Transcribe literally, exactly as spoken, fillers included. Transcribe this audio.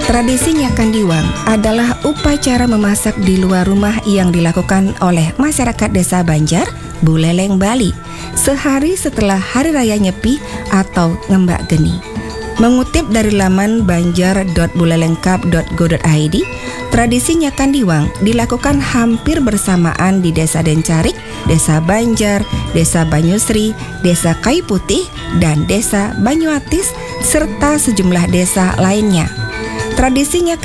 Tradisi Nyakandiwang adalah upacara memasak di luar rumah yang dilakukan oleh masyarakat Desa Banjar, Buleleng, Bali, sehari setelah Hari Raya Nyepi atau Ngembak Geni. Mengutip dari laman banjar dot bulelengkap dot go dot i d, tradisi Nyakandiwang dilakukan hampir bersamaan di Desa Dencarik, Desa Banjar, Desa Banyusri, Desa Kayu Putih, dan Desa Banyuatis, serta sejumlah desa lainnya. Tradisi